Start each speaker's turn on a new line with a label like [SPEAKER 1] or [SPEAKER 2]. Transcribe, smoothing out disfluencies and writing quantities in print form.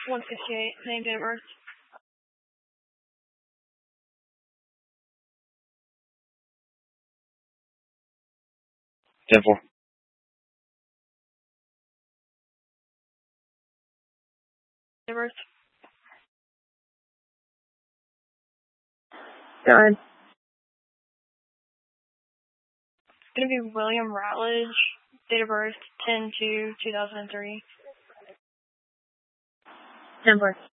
[SPEAKER 1] 168, name, date of birth.
[SPEAKER 2] 10-4.
[SPEAKER 1] Date of birth.
[SPEAKER 3] Go ahead.
[SPEAKER 1] It's going to be William Ratledge, date of birth 10/2/2003.
[SPEAKER 3] 10-4.